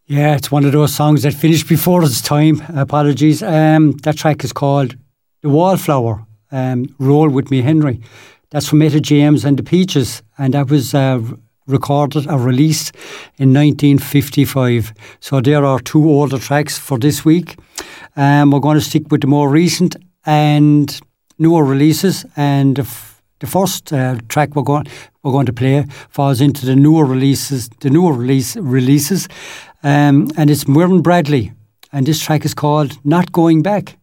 Yeah, it's one of those songs that finished before its time. Apologies. That track is called The Wallflower, Roll With Me Henry. That's from Etta James and the Peaches, and that was recorded or released in 1955. So there are two older tracks for this week. We're going to stick with the more recent and newer releases, and the first track we're going to play falls into the newer releases. And it's Mervyn Bradley, and this track is called Not Going Back.